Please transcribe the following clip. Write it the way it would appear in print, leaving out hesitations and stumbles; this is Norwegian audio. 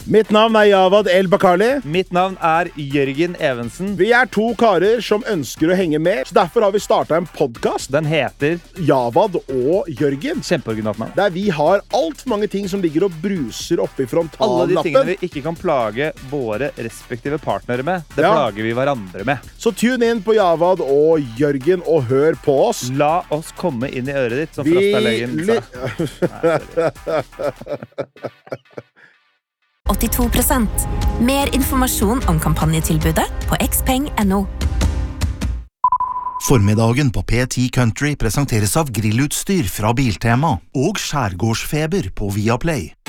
Mitt navn Javad El-Bakali. Mitt navn Jørgen Evensen. Vi 2 karer som ønsker å henge med, så derfor har vi startet en podcast. Den heter Javad og Jørgen. Kjempeoriginalt navn. Der vi har alt for mange ting som ligger og bruser oppe i frontallappen. Alle de tingene vi ikke kan plage våre respektive partnere med, det plager vi hverandre med. Så tune inn på Javad og Jørgen og hør på oss. La oss komme inn i øret ditt, som Frastalegen sa. 82%. Mer informasjon om kampanjetilbudet på xpeng.no. Formiddagen på P10 Country presenteres av grillutstyr fra Biltema og skjærgårdsfeber på Viaplay.